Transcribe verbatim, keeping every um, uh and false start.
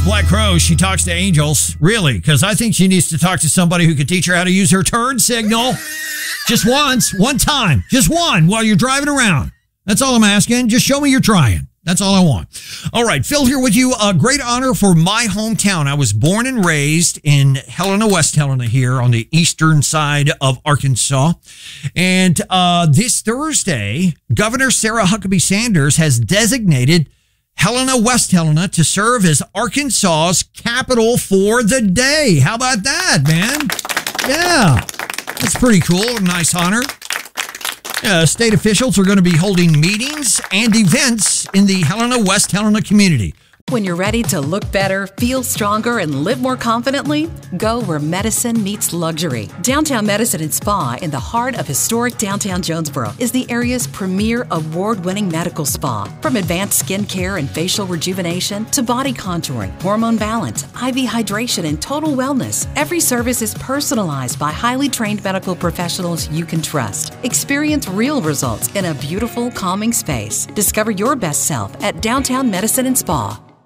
Black Crow, she talks to angels. Really? Because I think she needs to talk to somebody who could teach her how to use her turn signal. Just once, one time, just one while you're driving around. That's all I'm asking. Just show me you're trying. That's all I want. All right, Phil here with you. A great honor for my hometown. I was born and raised in Helena, West Helena here on the eastern side of Arkansas. And uh, this Thursday, Governor Sarah Huckabee Sanders has designated Helena, West Helena to serve as Arkansas's capital for the day. How about that, man? Yeah, that's pretty cool. Nice honor. Uh, state officials are going to be holding meetings and events in the Helena, West Helena community. When you're ready to look better, feel stronger, and live more confidently, go where medicine meets luxury. Downtown Medicine and Spa in the heart of historic downtown Jonesboro is the area's premier award-winning medical spa. From advanced skin care and facial rejuvenation to body contouring, hormone balance, I V hydration, and total wellness, every service is personalized by highly trained medical professionals you can trust. Experience real results in a beautiful, calming space. Discover your best self at Downtown Medicine and Spa.